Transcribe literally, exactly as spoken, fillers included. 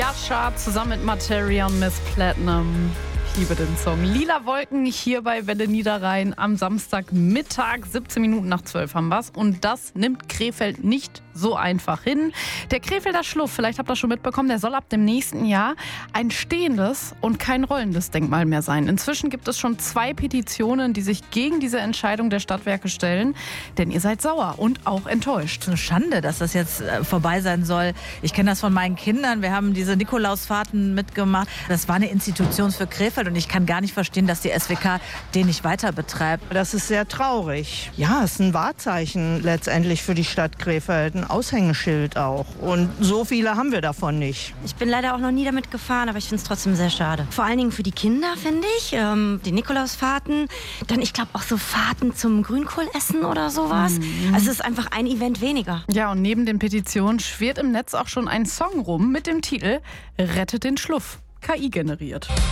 Jascha zusammen mit Materia und Miss Platinum. Ich liebe den Song. Lila Wolken hier bei Welle Niederrhein am Samstagmittag, siebzehn Minuten nach zwölf haben wir's. Und das nimmt Krefeld nicht so einfach hin. Der Krefelder Schluff, vielleicht habt ihr das schon mitbekommen, der soll ab dem nächsten Jahr ein stehendes und kein rollendes Denkmal mehr sein. Inzwischen gibt es schon zwei Petitionen, die sich gegen diese Entscheidung der Stadtwerke stellen. Denn ihr seid sauer und auch enttäuscht. Eine Schande, dass das jetzt äh, vorbei sein soll. Ich kenne das von meinen Kindern. Wir haben diese Nikolausfahrten mitgemacht. Das war eine Institution für Krefeld und ich kann gar nicht verstehen, dass die S W K den nicht weiter betreibt. Das ist sehr traurig. Ja, es ist ein Wahrzeichen letztendlich für die Stadt Krefeld. Ein Aushängeschild auch. Und so viele haben wir davon nicht. Ich bin leider auch noch nie damit gefahren, aber ich finde es trotzdem sehr schade. Vor allen Dingen für die Kinder, finde ich. Ähm, die Nikolausfahrten. Dann, ich glaube, auch so Fahrten zum Grünkohlessen oder sowas. Mhm. Also es ist einfach ein Event weniger. Ja, und neben den Petitionen schwirrt im Netz auch schon ein Song rum mit dem Titel Rettet den Schluff. K I generiert.